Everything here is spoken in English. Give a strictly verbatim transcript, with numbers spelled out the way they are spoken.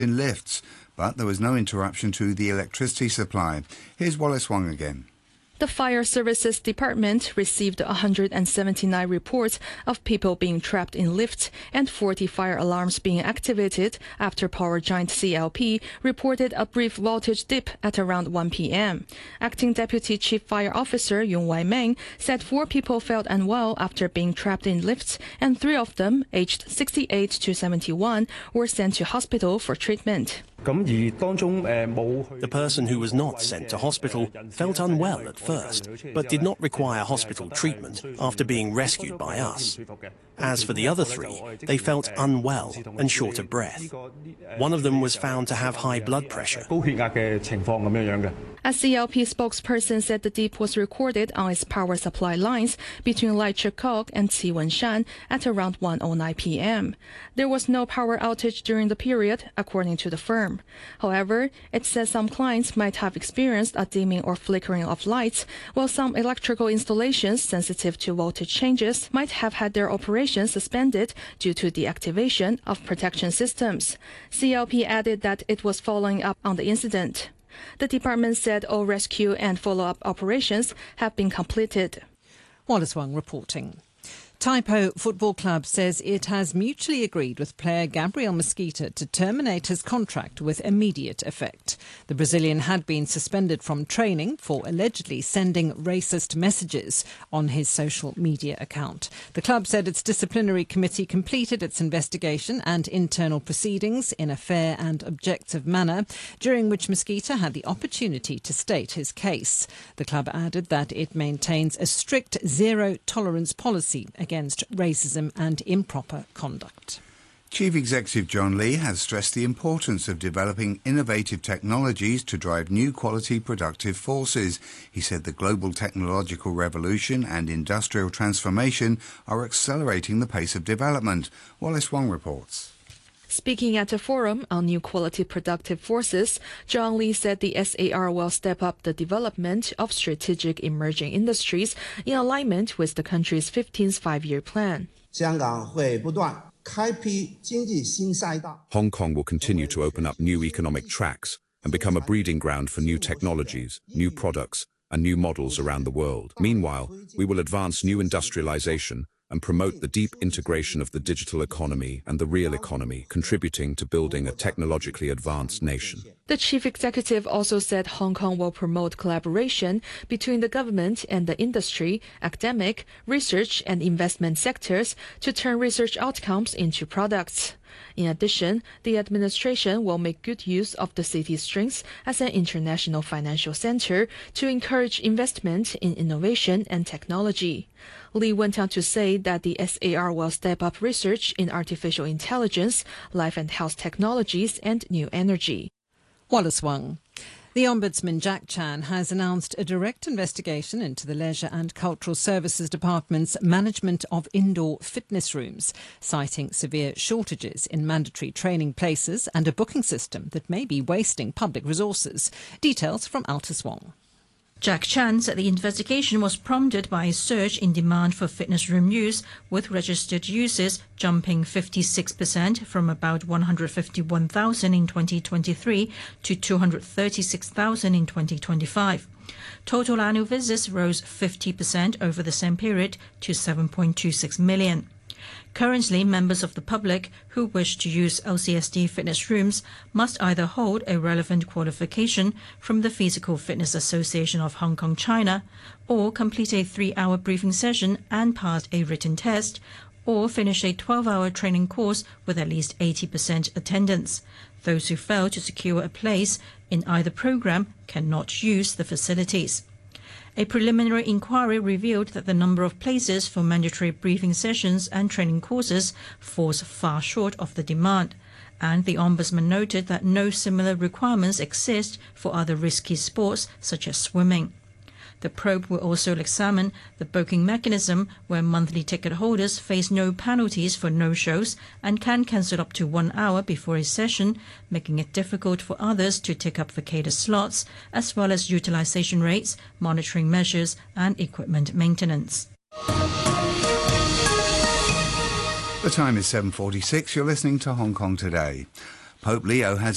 in lifts, but there was no interruption to the electricity supply. Here's Wallace Wong again. The Fire Services Department received one hundred seventy-nine reports of people being trapped in lifts and forty fire alarms being activated after power giant C L P reported a brief voltage dip at around one p m Acting Deputy Chief Fire Officer Yong Wai-meng said four people felt unwell after being trapped in lifts, and three of them, aged sixty-eight to seventy-one, were sent to hospital for treatment. The person who was not sent to hospital felt unwell at first, but did not require hospital treatment after being rescued by us. As for the other three, they felt unwell and short of breath. One of them was found to have high blood pressure. A C L P spokesperson said the dip was recorded on its power supply lines between Lai Chi Kok and Qi Wenshan at around one oh nine p m There was no power outage during the period, according to the firm. However, it says some clients might have experienced a dimming or flickering of lights, while some electrical installations sensitive to voltage changes might have had their operations suspended due to the activation of protection systems. C L P added that it was following up on the incident. The department said all rescue and follow-up operations have been completed. Wallace Wong reporting. Taipo Football Club says it has mutually agreed with player Gabriel Mesquita to terminate his contract with immediate effect. The Brazilian had been suspended from training for allegedly sending racist messages on his social media account. The club said its disciplinary committee completed its investigation and internal proceedings in a fair and objective manner, during which Mesquita had the opportunity to state his case. The club added that it maintains a strict zero-tolerance policy against racism and improper conduct. Chief Executive John Lee has stressed the importance of developing innovative technologies to drive new quality productive forces. He said the global technological revolution and industrial transformation are accelerating the pace of development. Wallace Wong reports. Speaking at a forum on new quality productive forces, John Lee said the S A R will step up the development of strategic emerging industries in alignment with the country's fifteenth five-year plan. Hong Kong will continue to open up new economic tracks and become a breeding ground for new technologies, new products, and new models around the world. Meanwhile, we will advance new industrialization and promote the deep integration of the digital economy and the real economy, contributing to building a technologically advanced nation. The chief executive also said Hong Kong will promote collaboration between the government and the industry, academic, research and investment sectors to turn research outcomes into products. In addition, the administration will make good use of the city's strengths as an international financial center to encourage investment in innovation and technology. Lee went on to say that the S A R will step up research in artificial intelligence, life and health technologies, and new energy. Wallace Wong. The Ombudsman Jack Chan has announced a direct investigation into the Leisure and Cultural Services Department's management of indoor fitness rooms, citing severe shortages in mandatory training places and a booking system that may be wasting public resources. Details from Altus Wong. Jack Chan said the investigation was prompted by a surge in demand for fitness room use, with registered users jumping fifty-six percent from about one hundred fifty-one thousand in twenty twenty-three to two hundred thirty-six thousand in twenty twenty-five. Total annual visits rose fifty percent over the same period to seven point two six million. Currently, members of the public who wish to use L C S D fitness rooms must either hold a relevant qualification from the Physical Fitness Association of Hong Kong, China, or complete a three-hour briefing session and pass a written test, or finish a twelve-hour training course with at least eighty percent attendance. Those who fail to secure a place in either program cannot use the facilities. A preliminary inquiry revealed that the number of places for mandatory briefing sessions and training courses falls far short of the demand, and the Ombudsman noted that no similar requirements exist for other risky sports such as swimming. The probe will also examine the booking mechanism, where monthly ticket holders face no penalties for no-shows and can cancel up to one hour before a session, making it difficult for others to take up vacated slots, as well as utilization rates, monitoring measures and equipment maintenance. The time is seven forty-six. You're listening to Hong Kong Today. Pope Leo has